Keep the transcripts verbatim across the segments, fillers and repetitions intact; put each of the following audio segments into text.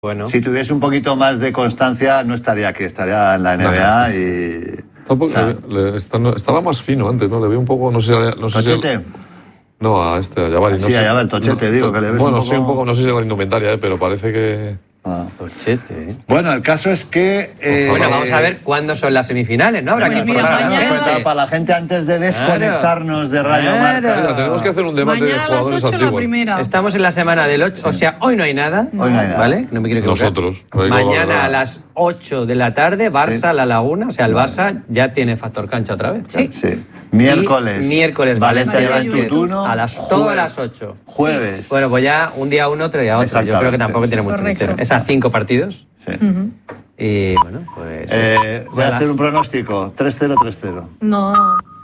Bueno. Si tuviese un poquito más de constancia, no estaría aquí, estaría en la N B A no, y... Tampoco, o sea, le, le, está, no, estaba más fino antes, ¿no? Le vi un poco, no sé... No sé ¿Tochete? Si, no, a este, a Yavari. Sí, no sé, a Yavari, Tochete, no, digo, que le ves bueno, un poco... sí, un poco, no sé si es la indumentaria, ¿eh? Pero parece que... Ah. Tochete, ¿eh? Bueno, el caso es que... Eh, bueno, vamos a ver cuándo son las semifinales, ¿no? Habrá bueno, que informar a la gente. Para la gente antes de desconectarnos claro, de Radio Marca. Mira, tenemos que hacer un debate mañana de jugadores a las ocho antiguos. La primera. Estamos en la semana del ocho, o sea, hoy no hay nada. Hoy no hay nada. ¿Vale? No me quiero equivocar. Nosotros. Mañana a las ocho de la tarde, Barça, sí. La Laguna, o sea, el Barça ya tiene factor cancha otra vez. Sí. sí. Miércoles. Y miércoles, Valencia Valencia Juventud a las todas las ocho. Jueves. Bueno, pues ya un día uno, otro día otro. Yo creo que tampoco sí. tiene mucho Correcto. misterio. Es a cinco partidos. Sí. Uh-huh. Y bueno, pues... Eh, voy a hacer las... un pronóstico. tres cero, tres cero. No.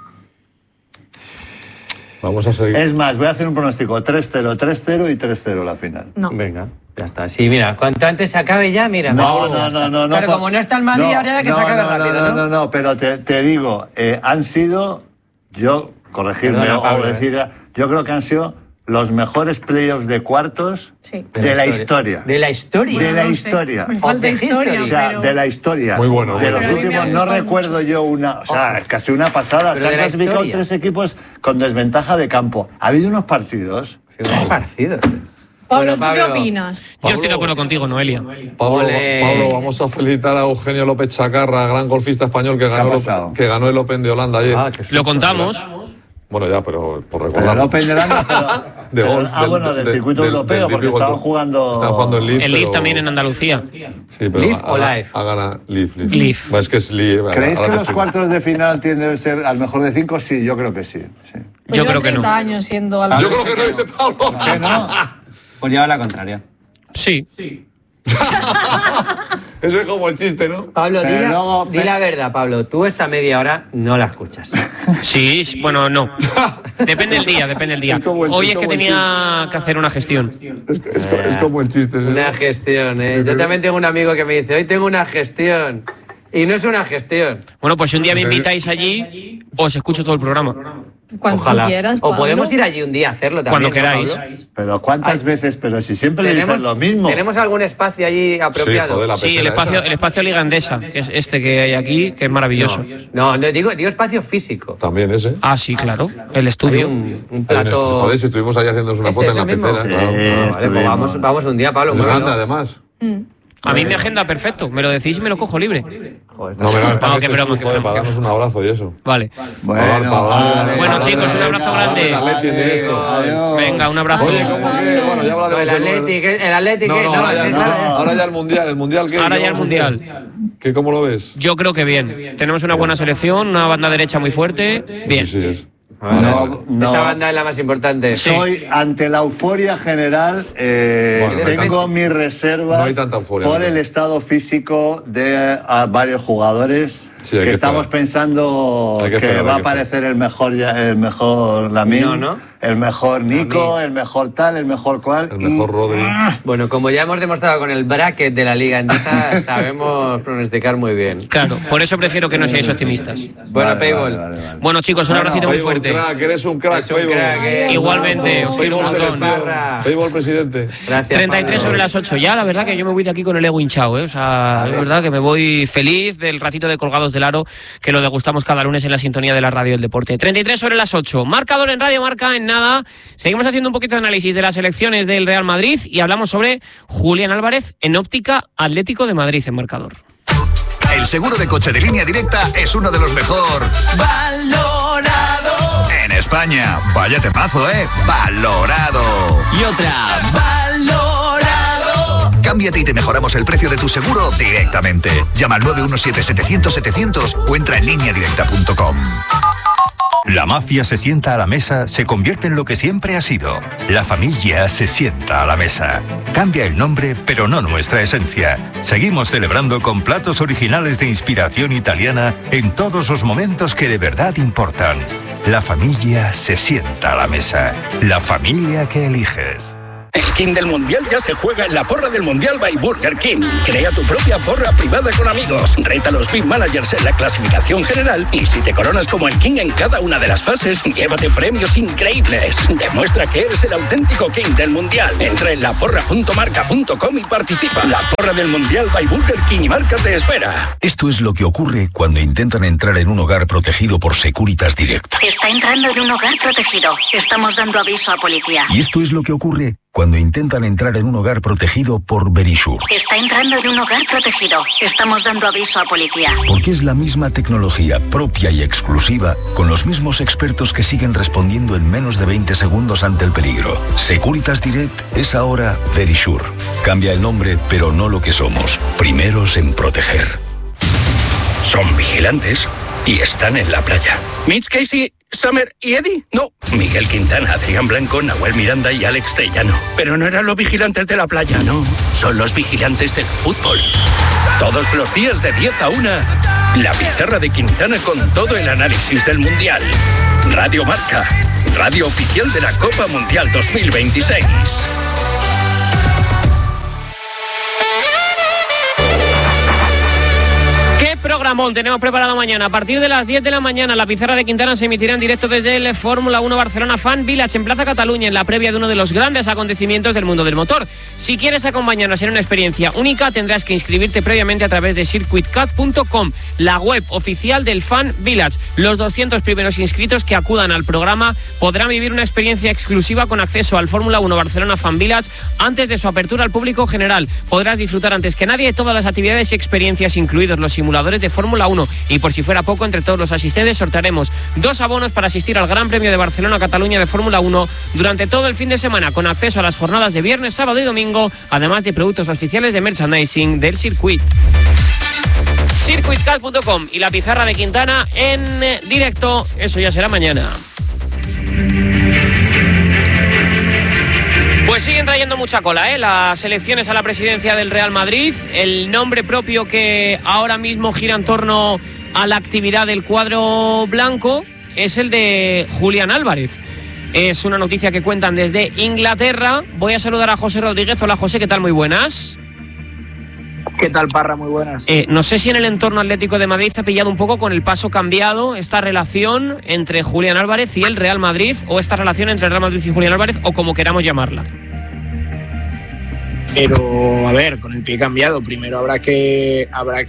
Vamos a seguir. Es más, voy a hacer un pronóstico. tres cero, tres cero y tres cero la final. No. Venga, ya está. Sí, mira, cuanto antes se acabe ya, mira. No, no, no, no, no. Pero no, como no está el Madrid, no, ahora ya que no, se acabe no, rápido, no, ¿no? No, no, no, pero te, te digo, eh, han sido, yo, corregirme Perdona, o Pablo, decir, eh. yo creo que han sido los mejores playoffs de cuartos sí. de, de la historia. ¿De la historia? De la no historia. Me falta historia, o sea, pero... de la historia. Muy bueno. De Muy los bueno. últimos, no recuerdo mucho. yo una... O sea, es casi una pasada. Pero se han clasificado historia. tres equipos con desventaja de campo. Ha habido unos partidos... Sí, unos partidos. Pablo, bueno, ¿tú Pablo, qué opinas? Yo estoy de acuerdo contigo, Noelia. Pablo, Olé. Pablo, vamos a felicitar a Eugenio López Chacarra, gran golfista español que ganó, el, que ganó el Open de Holanda ayer. Ah, susto, lo contamos. Bueno, ya, pero por recordar. Pero el Open de Holanda, pero, de pero, golf, ah, del, bueno, del, del circuito del, europeo, del, porque del estaban jugando... Estaban jugando el Leaf. El pero... Leaf también en Andalucía. Sí, pero ¿Leaf ha, o ha, Live? Ha ganado Leaf. Leaf. Leaf. Es que es Leaf. ¿Creéis que los cuartos de final tienden a ser al mejor de cinco? Sí, yo creo que sí. sí. Pues yo creo que no. treinta años siendo a la... Yo creo que no dice Pablo. ¿Qué no? Pues lleva la contraria. Sí. sí. Eso es como el chiste, ¿no? Pablo, di la, luego, di la verdad, Pablo. Tú esta media hora no la escuchas. Sí, bueno, no. Depende del día, depende del día. Es como el- Hoy es es que como el tenía que hacer una gestión. Es, es, es como el chiste. ¿sí? Una gestión, ¿eh? Yo también tengo un amigo que me dice, hoy tengo una gestión. Y no es una gestión. Bueno, pues si un día me invitáis allí, os escucho todo el programa. Cuando Ojalá. quieras, o Pablo. podemos ir allí un día a hacerlo también. Cuando queráis. ¿no, Pablo? Pero ¿cuántas Ay. veces? Pero si siempre le ¿Tenemos, dicen lo mismo. ¿Tenemos algún espacio allí apropiado? Sí, joder, la Sí, el pecera espacio, esa. el espacio Liga Endesa, que es este que hay aquí, que es maravilloso. No, no, digo, digo espacio físico. También ese. Ah, sí, claro. El Hay estudio. un, un Hay un- plato... Joder, si estuvimos ahí haciéndonos una ¿Es foto en ese la mismo? pecera. Sí. Claro. Sí, Ah, vale, pues estuvimos. vamos, vamos un día, Pablo. Es ¿por qué grande, no? además. A mí mi agenda, perfecto. Me lo decís y me lo cojo libre. Joder, está- No, pero Ah, para qué que broma, estés tú, qué joder, broma. para darnos un abrazo y eso. Vale. Bueno, Para hablar, para hablar. vale, Bueno, vale, chicos, un venga, abrazo grande. vale, Atleti en directo. adiós. Venga, un abrazo. Oye, ¿cómo que? Bueno, ya No, hablaremos el de- Atlético, el Atlético... No, no, ahora ya, es no, nada. ahora ya el Mundial. ¿El Mundial qué? Ahora ¿Qué ya el vamos a hacer? Mundial. ¿Qué, ¿Cómo lo ves? Yo creo que bien. Tenemos una buena selección, una banda derecha muy fuerte. Bien. Sí, sí, es. No, no. Esa banda es la más importante. Soy, ante la euforia general, eh, Bueno, no hay tengo tanta- mis reservas no hay tanta euforia, por no. el estado físico de a varios jugadores. Sí, hay que que estamos esperar. pensando Hay que que, esperar, va hay a que esperar. aparecer el mejor, ya- el mejor Lamine, No, ¿no? el mejor Nico, Lamine. el mejor tal, el mejor cual. El y- mejor Rodri. Bueno, como ya hemos demostrado con el bracket de la Liga Endesa, sabemos pronosticar muy bien. Claro, por eso prefiero que no seáis optimistas. Bueno, Vale, Payball. vale, vale, vale. Bueno, chicos, un Bueno, abracito muy Payball, fuerte. crack, eres un crack, Es un Payball. crack, eh. Igualmente, os quiero un Payball montón. selección. Payball presidente. Gracias, treinta y tres Pablo. sobre las ocho. Ya, la verdad que yo me voy de aquí con el ego hinchado, ¿eh? O sea, es verdad que me voy feliz del ratito de Colgados del Aro, que lo degustamos cada lunes en la sintonía de la radio del deporte. treinta y tres sobre las ocho. Marcador en Radio Marca, en nada. Seguimos haciendo un poquito de análisis de las elecciones del Real Madrid y hablamos sobre Julián Álvarez en óptica Atlético de Madrid en marcador. El seguro de coche de Línea Directa es uno de los mejor valorado en España. Vaya temazo, ¿eh? Valorado. Y otra, valorado. Cámbiate y te mejoramos el precio de tu seguro directamente. Llama al nueve uno siete setecientos setecientos o entra en línea directa punto com. La mafia se sienta a la mesa, se convierte en lo que siempre ha sido. La familia se sienta a la mesa. Cambia el nombre, pero no nuestra esencia. Seguimos celebrando con platos originales de inspiración italiana en todos los momentos que de verdad importan. La familia se sienta a la mesa. La familia que eliges. El King del Mundial ya se juega en la porra del Mundial by Burger King. Crea tu propia porra privada con amigos. Reta a los Big Managers en la clasificación general y si te coronas como el King en cada una de las fases, llévate premios increíbles. Demuestra que eres el auténtico King del Mundial. Entra en la porra punto marca punto com y participa. La porra del Mundial by Burger King y Marca te espera. Esto es lo que ocurre cuando intentan entrar en un hogar protegido por Securitas Direct. Está entrando en un hogar protegido. Estamos dando aviso a policía. Y esto es lo que ocurre cuando intentan entrar en un hogar protegido por Verisure. Está entrando en un hogar protegido. Estamos dando aviso a policía. Porque es la misma tecnología propia y exclusiva, con los mismos expertos que siguen respondiendo en menos de veinte segundos ante el peligro. Securitas Direct es ahora Verisure. Cambia el nombre, pero no lo que somos. Primeros en proteger. Son vigilantes y están en la playa. Mitch Casey, Summer y Eddie. No, Miguel Quintana, Adrián Blanco, Nahuel Miranda y Alex Tellano. Pero no eran los vigilantes de la playa, no. Son los vigilantes del fútbol. Todos los días de diez a una, la pizarra de Quintana con todo el análisis del Mundial. Radio Marca, radio oficial de la Copa Mundial dos mil veintiséis. Programón tenemos preparado mañana. A partir de las diez de la mañana, la pizarra de Quintana se emitirá en directo desde el Fórmula uno Barcelona Fan Village en Plaza Cataluña, en la previa de uno de los grandes acontecimientos del mundo del motor. Si quieres acompañarnos en una experiencia única, tendrás que inscribirte previamente a través de circuit cat punto com, la web oficial del Fan Village. Los doscientos primeros inscritos que acudan al programa podrán vivir una experiencia exclusiva con acceso al Fórmula uno Barcelona Fan Village antes de su apertura al público general. Podrás disfrutar antes que nadie de todas las actividades y experiencias, incluidos los simuladores de Fórmula uno, y por si fuera poco, entre todos los asistentes sortearemos dos abonos para asistir al Gran Premio de Barcelona-Cataluña de Fórmula uno durante todo el fin de semana, con acceso a las jornadas de viernes, sábado y domingo, además de productos oficiales de merchandising del circuito. circuit cat punto com y la pizarra de Quintana en directo, eso ya será mañana. Pues siguen trayendo mucha cola, ¿eh? Las elecciones a la presidencia del Real Madrid, el nombre propio que ahora mismo gira en torno a la actividad del cuadro blanco es el de Julián Álvarez. Es una noticia que cuentan desde Inglaterra. Voy a saludar a José Rodríguez. Hola José, ¿qué tal? Muy buenas. ¿Qué tal, Parra? Muy buenas. Eh, no sé si en el entorno Atlético de Madrid te ha pillado un poco con el paso cambiado esta relación entre Julián Álvarez y el Real Madrid, o esta relación entre el Real Madrid y Julián Álvarez, o como queramos llamarla. Pero, a ver, con el pie cambiado, primero habrá que habrá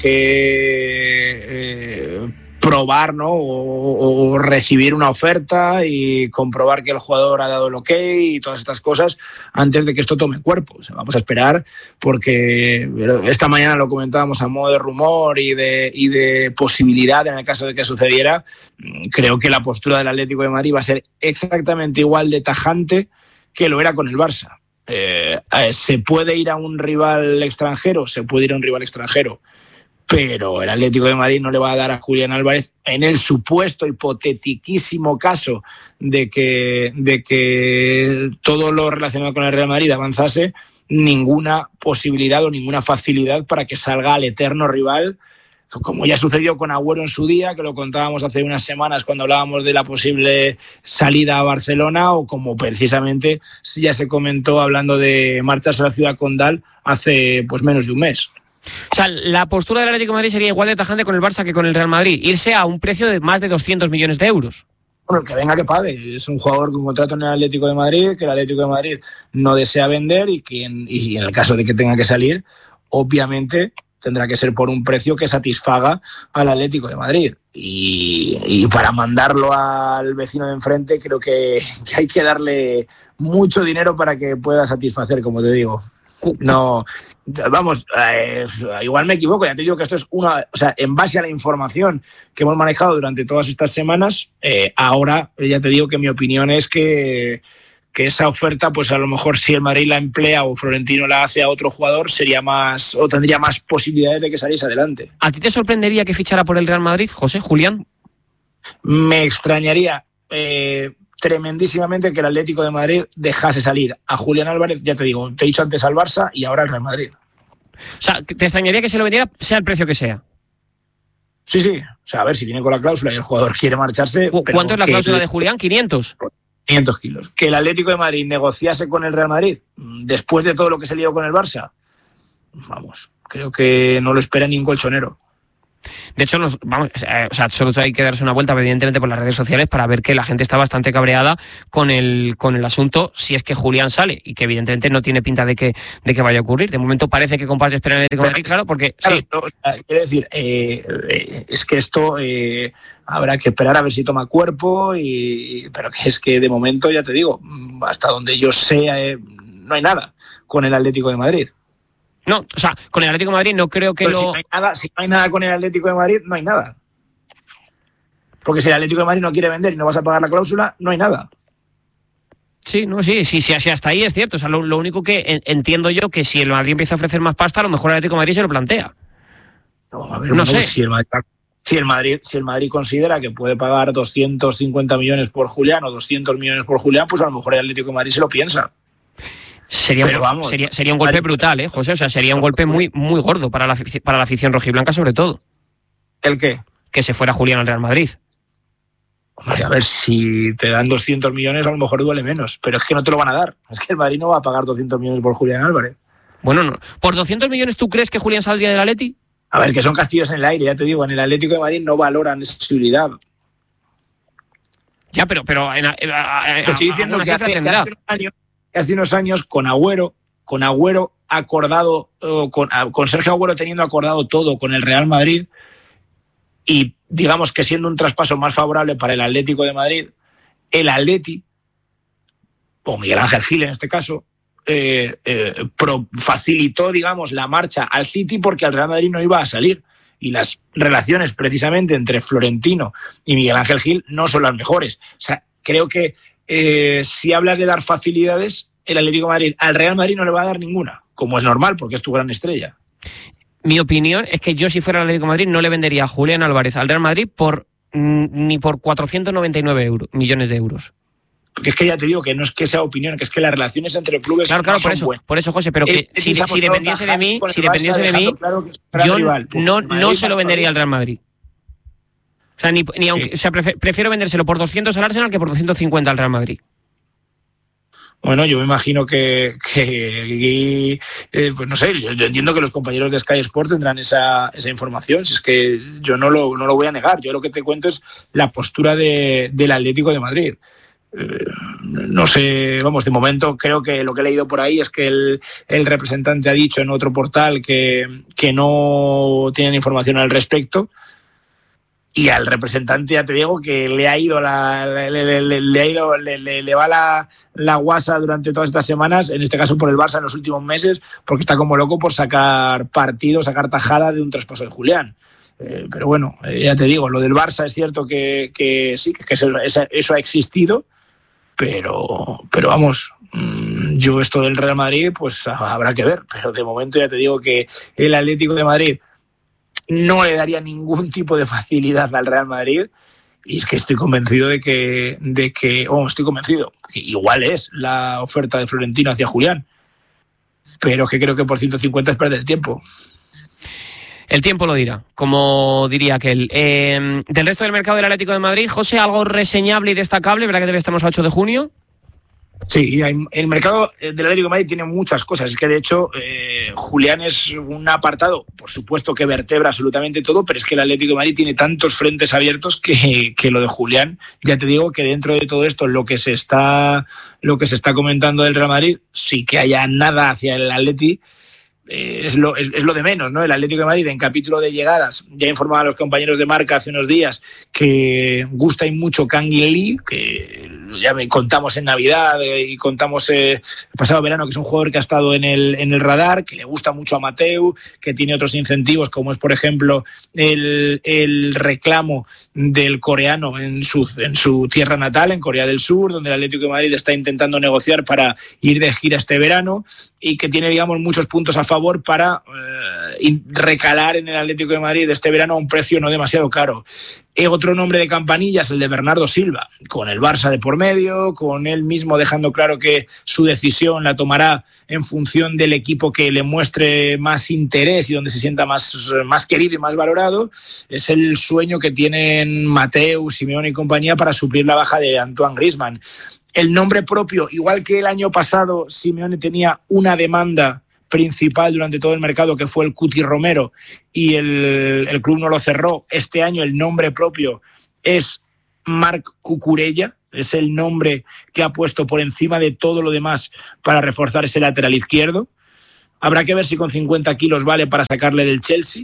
que eh, probar, ¿no? O, o recibir una oferta y comprobar que el jugador ha dado el ok y todas estas cosas antes de que esto tome cuerpo. O sea, vamos a esperar, porque esta mañana lo comentábamos a modo de rumor y de, y de posibilidad en el caso de que sucediera. Creo que la postura del Atlético de Madrid va a ser exactamente igual de tajante que lo era con el Barça. Eh, ¿Se puede ir a un rival extranjero? Se puede ir a un rival extranjero, pero el Atlético de Madrid no le va a dar a Julián Álvarez, en el supuesto hipotetiquísimo caso de que, de que todo lo relacionado con el Real Madrid avanzase, ninguna posibilidad o ninguna facilidad para que salga al eterno rival, como ya sucedió con Agüero en su día, que lo contábamos hace unas semanas cuando hablábamos de la posible salida a Barcelona, o como precisamente ya se comentó hablando de marcharse a la ciudad condal hace pues menos de un mes. O sea, la postura del Atlético de Madrid sería igual de tajante con el Barça que con el Real Madrid, irse a un precio de más de doscientos millones de euros. Bueno, el que venga que pague. Es un jugador con contrato en el Atlético de Madrid, que el Atlético de Madrid no desea vender y que en, y en el caso de que tenga que salir, obviamente tendrá que ser por un precio que satisfaga al Atlético de Madrid. Y, y para mandarlo al vecino de enfrente creo que, que hay que darle mucho dinero para que pueda satisfacer, como te digo. No, vamos, eh, igual me equivoco, ya te digo que esto es una, o sea, en base a la información que hemos manejado durante todas estas semanas, eh, ahora ya te digo que mi opinión es que que esa oferta, pues a lo mejor si el Madrid la emplea o Florentino la hace a otro jugador, sería más, o tendría más posibilidades de que saliese adelante. ¿A ti te sorprendería que fichara por el Real Madrid, José, Julián? Me extrañaría eh, tremendísimamente que el Atlético de Madrid dejase salir a Julián Álvarez, ya te digo, te he dicho antes al Barça y ahora al Real Madrid. O sea, ¿te extrañaría que se lo vendiera sea el precio que sea? Sí, sí. O sea, a ver, si viene con la cláusula y el jugador quiere marcharse... ¿Cuánto es la cláusula de Julián? ¿quinientos? quinientos kilos. Que el Atlético de Madrid negociase con el Real Madrid después de todo lo que se lió con el Barça, vamos, creo que no lo espera ni un colchonero. De hecho, nos, vamos, o sea, solo hay que darse una vuelta, evidentemente, por las redes sociales para ver que la gente está bastante cabreada con el, con el asunto, si es que Julián sale, y que evidentemente no tiene pinta de que, de que vaya a ocurrir. De momento parece que Compás espera en el Atlético de Madrid, claro, porque claro, sí. No, o sea, quiero decir, eh, eh, es que esto eh, habrá que esperar a ver si toma cuerpo, y, pero que es que de momento, ya te digo, hasta donde yo sé, eh, no hay nada con el Atlético de Madrid. No, o sea, con el Atlético de Madrid no creo que Pero lo... Si no, hay nada, si no hay nada con el Atlético de Madrid, no hay nada. Porque si el Atlético de Madrid no quiere vender y no vas a pagar la cláusula, no hay nada. Sí, no, sí, sí, sí, sí, hasta ahí es cierto. O sea, lo, lo único que en, entiendo yo que si el Madrid empieza a ofrecer más pasta, a lo mejor el Atlético de Madrid se lo plantea. No, a ver, no bueno, sé. Si el, Madrid, si, el Madrid, si el Madrid considera que puede pagar doscientos cincuenta millones por Julián o doscientos millones por Julián, pues a lo mejor el Atlético de Madrid se lo piensa. Sería, Pero un, vamos, sería, sería un golpe brutal, ¿eh, José? O sea, sería un golpe muy, muy gordo para la, para la afición rojiblanca, sobre todo. ¿El qué? Que se fuera Julián al Real Madrid. Hombre, a ver, si te dan doscientos millones, a lo mejor duele menos. Pero es que no te lo van a dar. Es que el Madrid no va a pagar doscientos millones por Julián Álvarez. Bueno, no. ¿Por doscientos millones tú crees que Julián saldría del Atleti? A ver, que son castillos en el aire, ya te digo. En el Atlético de Madrid no valoran esa seguridad. Ya, pero... pero en, en, en, te estoy diciendo que hace, que, hace unos años, que hace unos años con Agüero, con Agüero acordado, con, con Sergio Agüero teniendo acordado todo con el Real Madrid, y digamos que siendo un traspaso más favorable para el Atlético de Madrid, el Atleti, o Miguel Ángel Gil en este caso, eh, eh, pro, facilitó, digamos, la marcha al City porque al Real Madrid no iba a salir. Y las relaciones precisamente entre Florentino y Miguel Ángel Gil no son las mejores. O sea, creo que eh, si hablas de dar facilidades, el Atlético de Madrid al Real Madrid no le va a dar ninguna, como es normal, porque es tu gran estrella. Mi opinión es que yo, si fuera el Atlético de Madrid, no le vendería a Julián Álvarez al Real Madrid por ni por cuatrocientos noventa y nueve euros, millones de euros. Porque es que ya te digo que no es que sea opinión, que es que las relaciones entre clubes claro, claro, no por son eso, buenas. por eso, José, pero que eh, si, si dependiese de mí, si dependiese de mí, claro yo rival, no, no se lo vendería al Real Madrid. O sea, ni, ni aunque, sí. o sea, prefiero, prefiero vendérselo por doscientos al Arsenal que por doscientos cincuenta al Real Madrid. Bueno, yo me imagino que, que eh, pues no sé, yo, yo entiendo que los compañeros de Sky Sport tendrán esa, esa información, si es que yo no lo, no lo voy a negar. Yo lo que te cuento es la postura de, del Atlético de Madrid. Eh, no sé, vamos, de momento creo que lo que he leído por ahí es que el, el representante ha dicho en otro portal que, que no tienen información al respecto. Y al representante, ya te digo, que le ha ido la, le, le, le, le ha ido, le, le, le va la, la guasa durante todas estas semanas, en este caso por el Barça en los últimos meses, porque está como loco por sacar partido, sacar tajada de un traspaso de Julián. Eh, pero bueno, eh, ya te digo, lo del Barça es cierto que, que sí, que eso, eso ha existido, pero, pero vamos, yo esto del Real Madrid, pues habrá que ver. Pero de momento ya te digo que el Atlético de Madrid no le daría ningún tipo de facilidad al Real Madrid, y es que estoy convencido de que, de que oh, estoy convencido, que igual es la oferta de Florentino hacia Julián, pero que creo que por ciento cincuenta es perder el tiempo. El tiempo lo dirá, como diría aquel. Eh, del resto del mercado del Atlético de Madrid, José, algo reseñable y destacable, ¿verdad que todavía estamos a ocho de junio? Sí, el mercado del Atlético de Madrid tiene muchas cosas. Es que, de hecho, eh, Julián es un apartado, por supuesto, que vertebra absolutamente todo, pero es que el Atlético de Madrid tiene tantos frentes abiertos que, que lo de Julián, ya te digo que dentro de todo esto, lo que se está, lo que se está comentando del Real Madrid, sí que haya nada hacia el Atleti, eh, es, lo, es, es lo de menos, ¿no? El Atlético de Madrid, en capítulo de llegadas, ya informaba a los compañeros de Marca hace unos días que gusta y mucho Kangin Lee, que ya me contamos en Navidad eh, y contamos eh, el pasado verano que es un jugador que ha estado en el, en el radar, que le gusta mucho a Mateu, que tiene otros incentivos como es por ejemplo el, el reclamo del coreano en su, en su tierra natal, en Corea del Sur, donde el Atlético de Madrid está intentando negociar para ir de gira este verano, y que tiene, digamos, muchos puntos a favor para eh, eh, recalar en el Atlético de Madrid este verano a un precio no demasiado caro. Eh, otro nombre de campanilla es el de Bernardo Silva, con el Barça de por medio, con él mismo dejando claro que su decisión la tomará en función del equipo que le muestre más interés y donde se sienta más, más querido y más valorado. Es el sueño que tienen Mateu, Simeone y compañía para suplir la baja de Antoine Griezmann. El nombre propio, igual que el año pasado Simeone tenía una demanda principal durante todo el mercado, que fue el Cuti Romero, y el, el club no lo cerró. Este año el nombre propio es Marc Cucurella, es el nombre que ha puesto por encima de todo lo demás para reforzar ese lateral izquierdo. Habrá que ver si con cincuenta kilos vale para sacarle del Chelsea,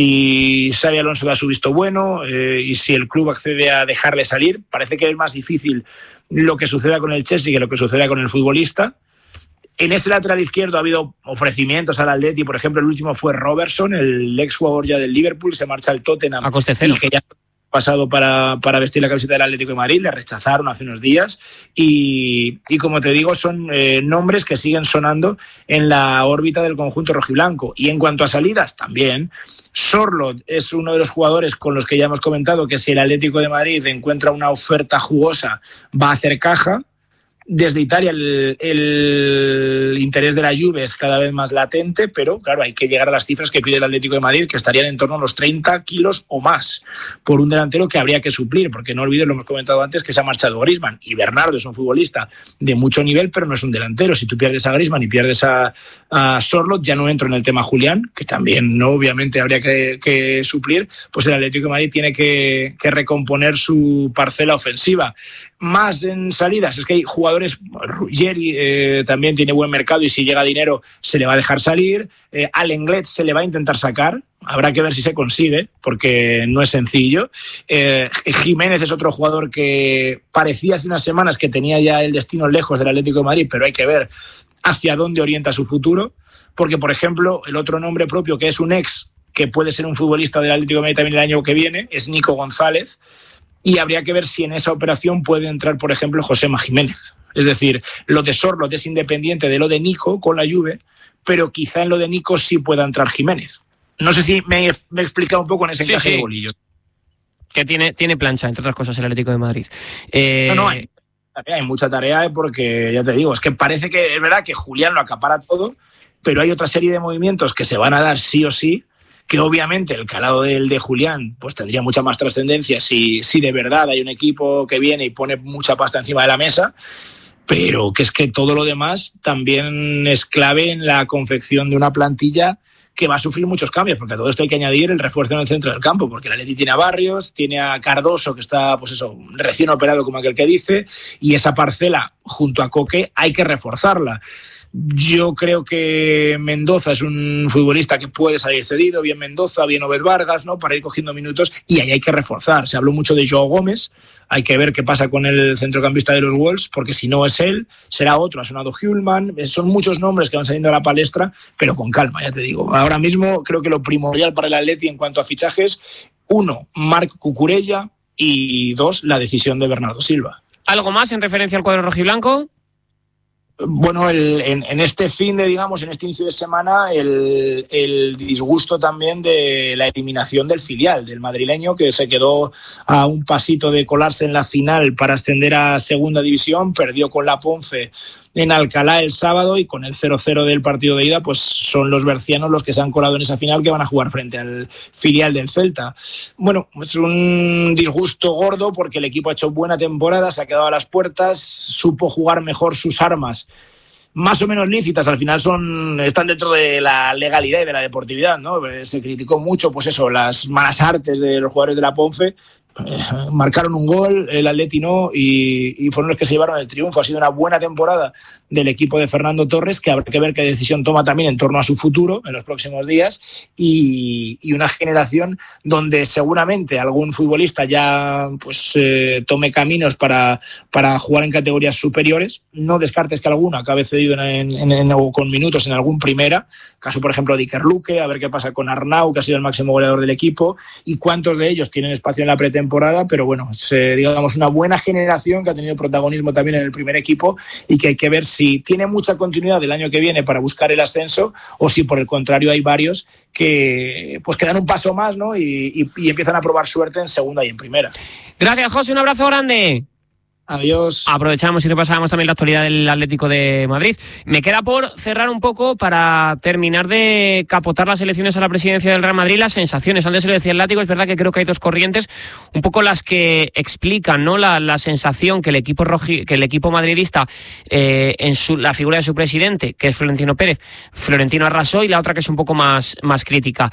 si Xabi Alonso da su visto bueno eh, y si el club accede a dejarle salir. Parece que es más difícil lo que suceda con el Chelsea que lo que suceda con el futbolista. En ese lateral izquierdo ha habido ofrecimientos al Atleti, por ejemplo, el último fue Robertson, el ex jugador ya del Liverpool, se marcha al Tottenham a coste cero, y que ya ha pasado para, para vestir la camiseta del Atlético de Madrid, le rechazaron hace unos días y, y como te digo, son eh, nombres que siguen sonando en la órbita del conjunto rojiblanco. Y en cuanto a salidas, también Sorloth es uno de los jugadores con los que ya hemos comentado que si el Atlético de Madrid encuentra una oferta jugosa va a hacer caja. Desde Italia el, el interés de la Juve es cada vez más latente, pero claro, hay que llegar a las cifras que pide el Atlético de Madrid, que estarían en torno a los treinta kilos o más por un delantero que habría que suplir, porque no olvides, lo hemos comentado antes, que se ha marchado Griezmann y Bernardo es un futbolista de mucho nivel, pero no es un delantero. Si tú pierdes a Griezmann y pierdes a, a Sorloth, ya no entro en el tema Julián, que también no obviamente habría que, que suplir, pues el Atlético de Madrid tiene que, que recomponer su parcela ofensiva. Más en salidas, es que hay jugadores, Ruggeri eh, también tiene buen mercado y si llega dinero se le va a dejar salir, eh, al Lenglet se le va a intentar sacar, habrá que ver si se consigue, porque no es sencillo. eh, Jiménez es otro jugador que parecía hace unas semanas que tenía ya el destino lejos del Atlético de Madrid, pero hay que ver hacia dónde orienta su futuro, porque por ejemplo el otro nombre propio que es un ex, que puede ser un futbolista del Atlético de Madrid también el año que viene, es Nico González. Y habría que ver si en esa operación puede entrar, por ejemplo, Josema Jiménez. Es decir, lo de Sorloth es independiente de lo de Nico con la Juve, pero quizá en lo de Nico sí pueda entrar Jiménez. No sé si me, me he explicado un poco en ese sí, encaje sí. de bolillo. Que tiene, tiene plancha, entre otras cosas, el Atlético de Madrid. Eh... No, no, hay, hay mucha tarea porque, ya te digo, es que parece que es verdad que Julián lo acapara todo, pero hay otra serie de movimientos que se van a dar sí o sí, que obviamente el calado del de Julián pues tendría mucha más trascendencia si, si de verdad hay un equipo que viene y pone mucha pasta encima de la mesa, pero que es que todo lo demás también es clave en la confección de una plantilla que va a sufrir muchos cambios, porque a todo esto hay que añadir el refuerzo en el centro del campo, porque el Atleti tiene a Barrios, tiene a Cardoso, que está pues eso, recién operado como aquel que dice, y esa parcela junto a Coque hay que reforzarla. Yo creo que Mendoza es un futbolista que puede salir cedido, bien Mendoza, bien Obed Vargas, ¿no? Para ir cogiendo minutos, y ahí hay que reforzar. Se habló mucho de Joao Gómez, hay que ver qué pasa con el centrocampista de los Wolves, porque si no es él, será otro. Ha sonado Hjulman, son muchos nombres que van saliendo a la palestra, pero con calma, ya te digo. Ahora mismo creo que lo primordial para el Atleti en cuanto a fichajes, uno, Marc Cucurella, y dos, la decisión de Bernardo Silva. ¿Algo más en referencia al cuadro rojiblanco? Bueno, el, en, en este fin de, digamos, en este inicio de semana, el, el disgusto también de la eliminación del filial, del madrileño, que se quedó a un pasito de colarse en la final para ascender a segunda división, perdió con la Ponce en Alcalá el sábado y con el cero cero del partido de ida, pues son los bercianos los que se han colado en esa final, que van a jugar frente al filial del Celta. Bueno, es un disgusto gordo porque el equipo ha hecho buena temporada, se ha quedado a las puertas, supo jugar mejor sus armas, más o menos lícitas, al final son están dentro de la legalidad y de la deportividad, ¿no? Se criticó mucho, pues eso, las malas artes de los jugadores de la Ponce. Eh, marcaron un gol, el Atleti no, y, y fueron los que se llevaron el triunfo. Ha sido una buena temporada del equipo de Fernando Torres, que habrá que ver qué decisión toma también en torno a su futuro en los próximos días, y, y una generación donde seguramente algún futbolista ya pues eh, tome caminos para, para jugar en categorías superiores. No descartes que alguno acabe cedido en, en, en, o con minutos en algún primera, caso por ejemplo de Iker Luque, a ver qué pasa con Arnau, que ha sido el máximo goleador del equipo, y cuántos de ellos tienen espacio en la pretemporada temporada, pero bueno, es, eh, digamos, una buena generación que ha tenido protagonismo también en el primer equipo y que hay que ver si tiene mucha continuidad el año que viene para buscar el ascenso o si por el contrario hay varios que pues que dan un paso más, ¿no? y, y, y empiezan a probar suerte en segunda y en primera. Gracias, José, un abrazo grande. Adiós. Aprovechamos y repasamos también la actualidad del Atlético de Madrid. Me queda por cerrar un poco para terminar de capotar las elecciones a la presidencia del Real Madrid, las sensaciones. Antes se lo decía el Látigo, es verdad que creo que hay dos corrientes, un poco las que explican, ¿no?, la, la sensación que el equipo roji, que el equipo madridista, eh, en su, la figura de su presidente, que es Florentino Pérez, Florentino arrasó, y la otra que es un poco más, más crítica.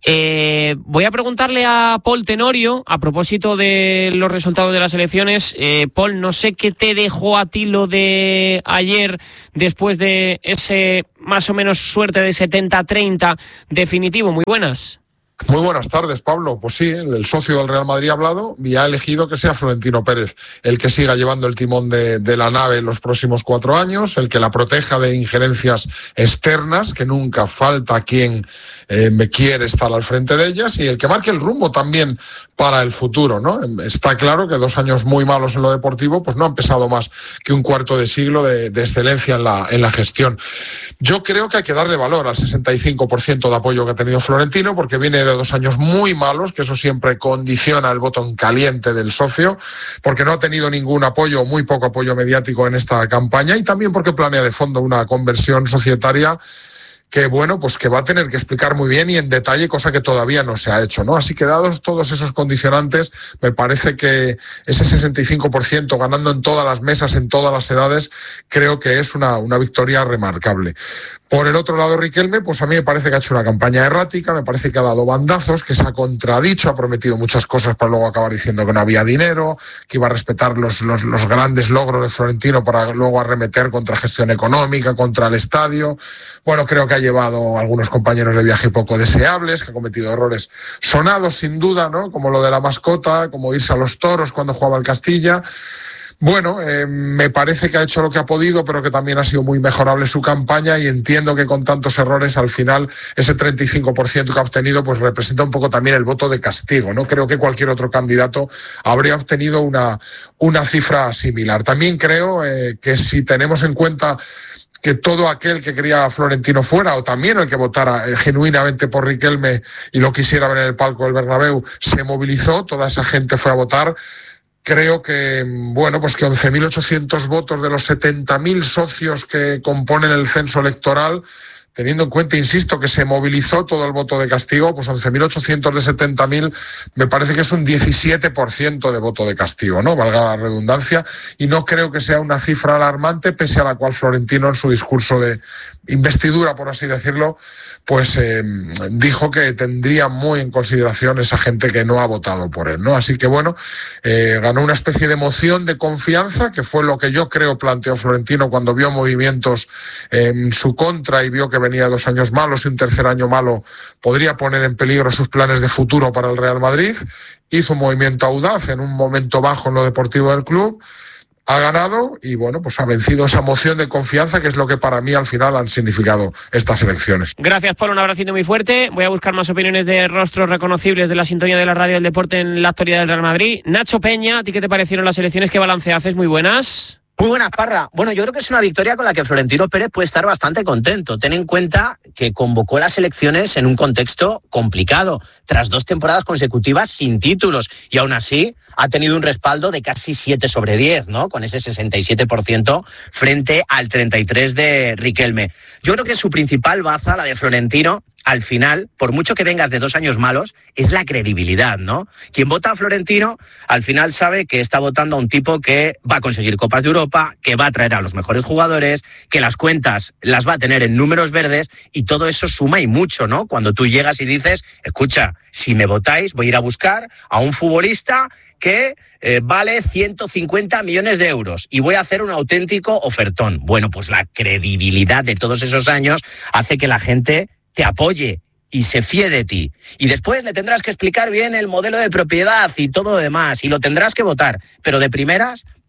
Eh, voy a preguntarle a Paul Tenorio, a propósito de los resultados de las elecciones. Eh, Paul, no sé qué te dejó a ti lo de ayer después de ese más o menos suerte de setenta treinta definitivo. Muy buenas. Muy buenas tardes, Pablo. Pues sí, el socio del Real Madrid ha hablado y ha elegido que sea Florentino Pérez el que siga llevando el timón de, de la nave en los próximos cuatro años, el que la proteja de injerencias externas, que nunca falta quien eh, me quiere estar al frente de ellas, y el que marque el rumbo también para el futuro, ¿no? Está claro que dos años muy malos en lo deportivo pues no han pesado más que un cuarto de siglo de, de excelencia en la, en la gestión. Yo creo que hay que darle valor al sesenta y cinco por ciento de apoyo que ha tenido Florentino, porque viene de dos años muy malos, que eso siempre condiciona el voto en caliente del socio, porque no ha tenido ningún apoyo, muy poco apoyo mediático en esta campaña, y también porque planea de fondo una conversión societaria que, bueno, pues que va a tener que explicar muy bien y en detalle, cosa que todavía no se ha hecho, ¿no? Así que dados todos esos condicionantes, me parece que ese sesenta y cinco por ciento ganando en todas las mesas, en todas las edades, creo que es una, una victoria remarcable. Por el otro lado, Riquelme, pues a mí me parece que ha hecho una campaña errática, me parece que ha dado bandazos, que se ha contradicho, ha prometido muchas cosas para luego acabar diciendo que no había dinero, que iba a respetar los, los, los grandes logros de Florentino para luego arremeter contra gestión económica, contra el estadio. Bueno, creo que ha llevado a algunos compañeros de viaje poco deseables, que ha cometido errores sonados sin duda, ¿no? Como lo de la mascota, como irse a los toros cuando jugaba el Castilla. Bueno, eh, me parece que ha hecho lo que ha podido, pero que también ha sido muy mejorable su campaña, y entiendo que con tantos errores al final ese treinta y cinco por ciento que ha obtenido pues representa un poco también el voto de castigo, ¿no? Creo que cualquier otro candidato habría obtenido una, una cifra similar. También creo eh, que si tenemos en cuenta que todo aquel que quería a Florentino fuera, o también el que votara eh, genuinamente por Riquelme y lo quisiera ver en el palco del Bernabéu, se movilizó, toda esa gente fue a votar. Creo que, bueno, pues que once mil ochocientos votos de los setenta mil socios que componen el censo electoral, teniendo en cuenta, insisto, que se movilizó todo el voto de castigo, pues once mil ochocientos de setenta mil me parece que es un diecisiete por ciento de voto de castigo, ¿no? Valga la redundancia, y no creo que sea una cifra alarmante, pese a la cual Florentino en su discurso de investidura, por así decirlo, pues eh, dijo que tendría muy en consideración esa gente que no ha votado por él, ¿no? Así que bueno, eh, ganó una especie de emoción de confianza, que fue lo que yo creo planteó Florentino cuando vio movimientos en su contra y vio que venía dos años malos y un tercer año malo podría poner en peligro sus planes de futuro para el Real Madrid. Hizo un movimiento audaz en un momento bajo en lo deportivo del club, ha ganado y bueno, pues ha vencido esa moción de confianza, que es lo que para mí al final han significado estas elecciones. Gracias, Paul, un abracito muy fuerte. Voy a buscar más opiniones de rostros reconocibles de la sintonía de la radio del deporte en la actualidad del Real Madrid. Nacho Peña, ¿a ti qué te parecieron las elecciones? ¿Qué balance haces? Muy buenas. Muy buenas, Parra. Bueno, yo creo que es una victoria con la que Florentino Pérez puede estar bastante contento. Ten en cuenta que convocó las elecciones en un contexto complicado, tras dos temporadas consecutivas sin títulos, y aún así ha tenido un respaldo de casi siete sobre diez, ¿no? Con ese sesenta y siete por ciento frente al treinta y tres por ciento de Riquelme. Yo creo que su principal baza, la de Florentino, al final, por mucho que vengas de dos años malos, es la credibilidad, ¿no? Quien vota a Florentino, al final sabe que está votando a un tipo que va a conseguir Copas de Europa, que va a traer a los mejores jugadores, que las cuentas las va a tener en números verdes, y todo eso suma y mucho, ¿no? Cuando tú llegas y dices, escucha, si me votáis, voy a ir a buscar a un futbolista que eh, vale ciento cincuenta millones de euros y voy a hacer un auténtico ofertón. Bueno, pues la credibilidad de todos esos años hace que la gente te apoye y se fíe de ti. Y después le tendrás que explicar bien el modelo de propiedad y todo lo demás, y lo tendrás que votar. Pero de primeras,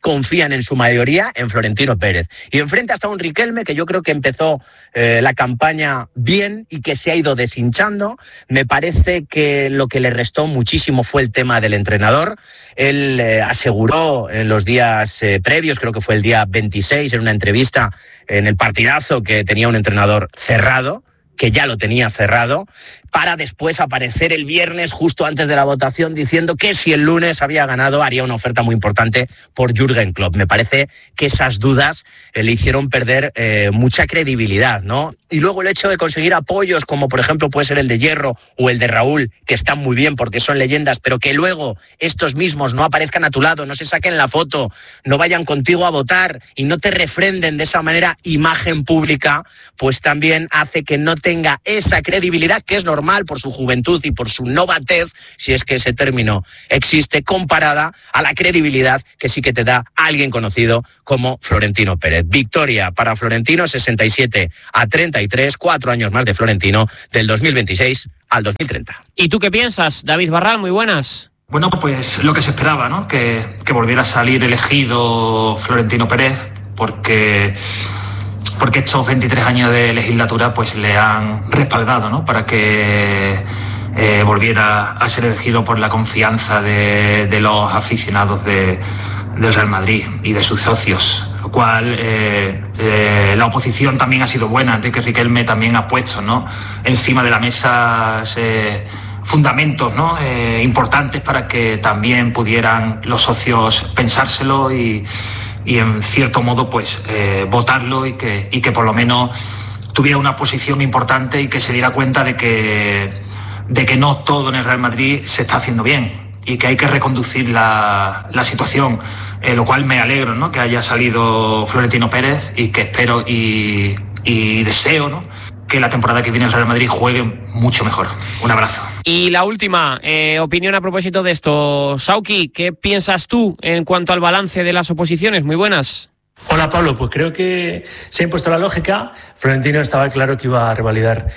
confían en su mayoría en Florentino Pérez. Y enfrente hasta un Riquelme que yo creo que empezó eh, la campaña bien y que se ha ido deshinchando. Me parece que lo que le restó muchísimo fue el tema del entrenador. Él eh, aseguró en los días eh, previos, creo que fue el día veintiséis, en una entrevista en el partidazo, que tenía un entrenador cerrado, que ya lo tenía cerrado, para después aparecer el viernes justo antes de la votación diciendo que si el lunes había ganado haría una oferta muy importante por Jürgen Klopp. Me parece que esas dudas eh, le hicieron perder eh, mucha credibilidad, ¿no? Y luego el hecho de conseguir apoyos como por ejemplo puede ser el de Hierro o el de Raúl, que están muy bien porque son leyendas, pero que luego estos mismos no aparezcan a tu lado, no se saquen la foto, no vayan contigo a votar y no te refrenden de esa manera imagen pública, pues también hace que no tenga esa credibilidad que es normal por su juventud y por su novatez, si es que ese término existe, comparada a la credibilidad que sí que te da alguien conocido como Florentino Pérez. Victoria para Florentino, sesenta y siete a treinta y tres, cuatro años más de Florentino, del dos mil veintiséis al dos mil treinta. ¿Y tú qué piensas, David Barral? Muy buenas. Bueno, pues lo que se esperaba, ¿no? Que, que volviera a salir elegido Florentino Pérez, porque... porque estos veintitrés años de legislatura pues le han respaldado, ¿no? Para que eh, volviera a ser elegido por la confianza de, de los aficionados de, del Real Madrid y de sus socios, lo cual eh, eh, la oposición también ha sido buena. Enrique Riquelme también ha puesto, ¿no?, encima de la mesa eh, fundamentos, ¿no?, eh, importantes para que también pudieran los socios pensárselo y y en cierto modo pues eh, votarlo y que, y que por lo menos tuviera una posición importante y que se diera cuenta de que, de que no todo en el Real Madrid se está haciendo bien y que hay que reconducir la, la situación, eh, lo cual me alegro, ¿no?, que haya salido Florentino Pérez y que espero y, y deseo, ¿no?, que la temporada que viene el Real Madrid juegue mucho mejor. Un abrazo. Y la última, eh, opinión a propósito de esto. Sauki, ¿qué piensas tú en cuanto al balance de las oposiciones? Muy buenas. Hola Pablo, pues creo que se ha impuesto la lógica. Florentino estaba claro que iba a revalidar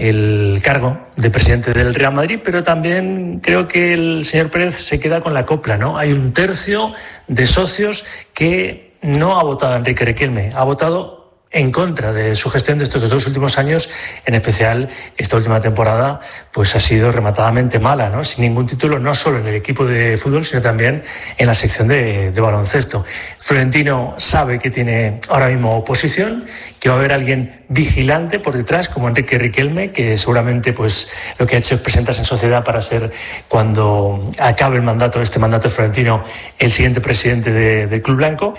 el cargo de presidente del Real Madrid, pero también creo que el señor Pérez se queda con la copla, ¿no? Hay un tercio de socios que no ha votado a Enrique Riquelme, ha votado en contra de su gestión de estos dos últimos años, en especial esta última temporada, pues ha sido rematadamente mala, ¿no? Sin ningún título, no solo en el equipo de fútbol, sino también en la sección de, de baloncesto. Florentino sabe que tiene ahora mismo oposición, que va a haber alguien vigilante por detrás, como Enrique Riquelme, que seguramente pues lo que ha hecho es presentarse en sociedad para ser, cuando acabe el mandato, este mandato de Florentino, el siguiente presidente de, del Club Blanco.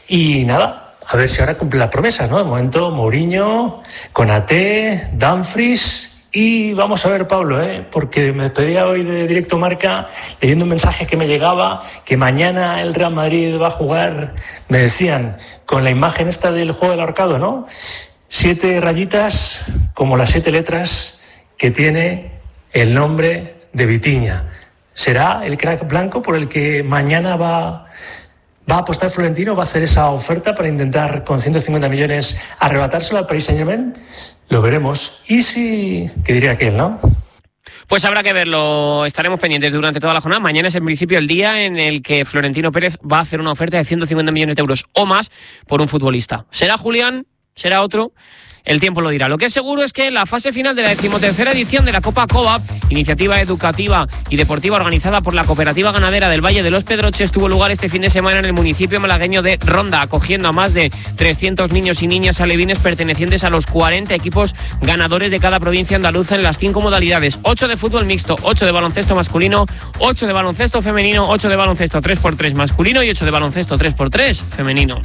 Y nada, a ver si ahora cumple las promesas, ¿no? De momento, Mourinho, Konaté, Dumfries y vamos a ver, Pablo, ¿eh? Porque me despedía hoy de Directo Marca leyendo un mensaje que me llegaba, que mañana el Real Madrid va a jugar, me decían, con la imagen esta del juego del ahorcado, ¿no? Siete rayitas como las siete letras que tiene el nombre de Vitinha. ¿Será el crack blanco por el que mañana va... ¿Va a apostar Florentino? ¿Va a hacer esa oferta para intentar con ciento cincuenta millones arrebatárselo al Paris Saint-Germain? Lo veremos. Y si... ¿qué diría aquel, no? Pues habrá que verlo, estaremos pendientes durante toda la jornada. Mañana es en principio el día en el que Florentino Pérez va a hacer una oferta de ciento cincuenta millones de euros o más por un futbolista. ¿Será Julián? ¿Será otro? El tiempo lo dirá. Lo que es seguro es que la fase final de la decimotercera edición de la Copa Coop, iniciativa educativa y deportiva organizada por la Cooperativa Ganadera del Valle de los Pedroches, tuvo lugar este fin de semana en el municipio malagueño de Ronda, acogiendo a más de trescientos niños y niñas alevines pertenecientes a los cuarenta equipos ganadores de cada provincia andaluza en las cinco modalidades: ocho de fútbol mixto, ocho de baloncesto masculino, ocho de baloncesto femenino, ocho de baloncesto tres por tres masculino y ocho de baloncesto tres por tres femenino.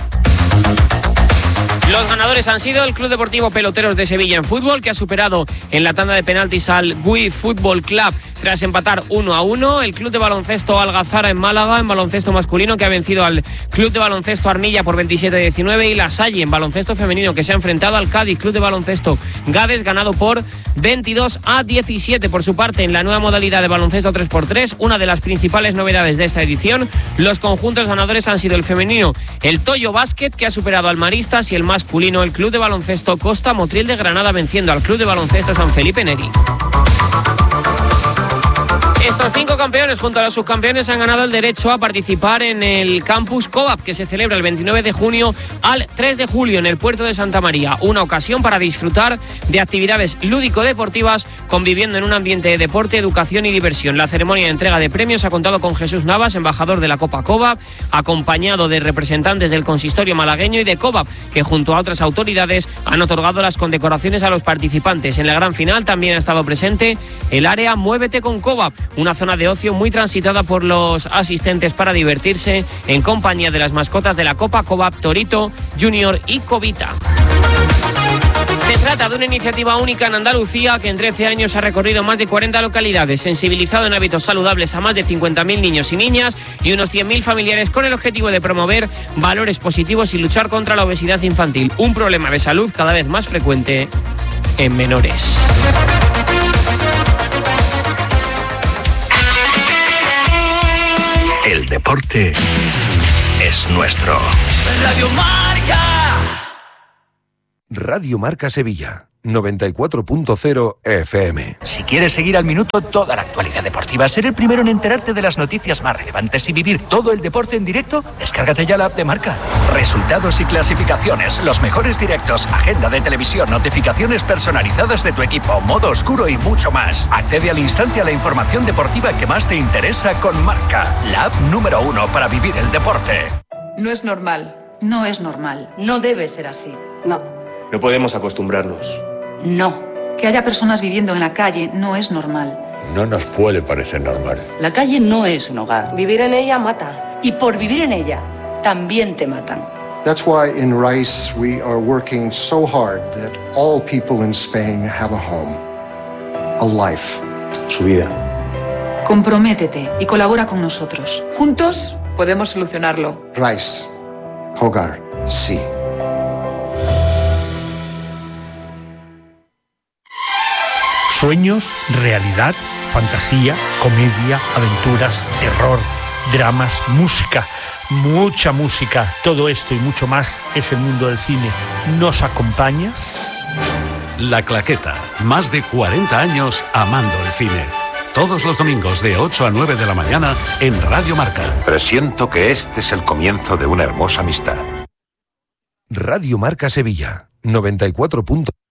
Los ganadores han sido el Club Deportivo Peloteros de Sevilla en fútbol, que ha superado en la tanda de penaltis al Gui Fútbol Club tras empatar uno a uno. El Club de Baloncesto Algazara en Málaga en baloncesto masculino, que ha vencido al Club de Baloncesto Armilla por veintisiete a diecinueve. Y la Salle en baloncesto femenino, que se ha enfrentado al Cádiz Club de Baloncesto Gades, ganado por veintidós a diecisiete. Por su parte, en la nueva modalidad de baloncesto tres por tres, una de las principales novedades de esta edición, los conjuntos ganadores han sido el femenino el Toyo Basket, que ha superado al Maristas, y el masculino el Club de Baloncesto Costa Motril de Granada, venciendo al Club de Baloncesto San Felipe Neri. Estos cinco campeones junto a los subcampeones han ganado el derecho a participar en el Campus Cobap, que se celebra el veintinueve de junio al tres de julio en el puerto de Santa María. Una ocasión para disfrutar de actividades lúdico-deportivas, conviviendo en un ambiente de deporte, educación y diversión. La ceremonia de entrega de premios ha contado con Jesús Navas, embajador de la Copa Cobap, acompañado de representantes del consistorio malagueño y de Cobap, que junto a otras autoridades han otorgado las condecoraciones a los participantes. En la gran final también ha estado presente el área Muévete con Cobap, una zona de ocio muy transitada por los asistentes para divertirse en compañía de las mascotas de la Copa Cobap, Torito, Junior y Cobita. Se trata de una iniciativa única en Andalucía que en trece años ha recorrido más de cuarenta localidades, sensibilizado en hábitos saludables a más de cincuenta mil niños y niñas y unos cien mil familiares, con el objetivo de promover valores positivos y luchar contra la obesidad infantil, un problema de salud cada vez más frecuente en menores. El deporte es nuestro. Radio Marca. Radio Marca Sevilla, noventa y cuatro punto cero F M. Si quieres seguir al minuto toda la actualidad deportiva, ser el primero en enterarte de las noticias más relevantes y vivir todo el deporte en directo, descárgate ya la app de Marca. Resultados y clasificaciones, los mejores directos, agenda de televisión, notificaciones personalizadas de tu equipo, modo oscuro y mucho más. Accede al instante a la información deportiva que más te interesa con Marca, la app número uno para vivir el deporte. No es normal. No es normal. No debe ser así. No. No podemos acostumbrarnos. No. Que haya personas viviendo en la calle no es normal. No nos puede parecer normal. La calle no es un hogar. Vivir en ella mata. Y por vivir en ella, también te matan. That's why in Rice we are working so hard that all people in Spain have a home, a life. Su vida. Comprométete y colabora con nosotros. Juntos podemos solucionarlo. Rice, hogar, sí. Sueños, realidad, fantasía, comedia, aventuras, terror, dramas, música, mucha música. Todo esto y mucho más es el mundo del cine. ¿Nos acompañas? La Claqueta. Más de cuarenta años amando el cine. Todos los domingos de ocho a nueve de la mañana en Radio Marca. Presiento que este es el comienzo de una hermosa amistad. Radio Marca Sevilla, noventa y cuatro punto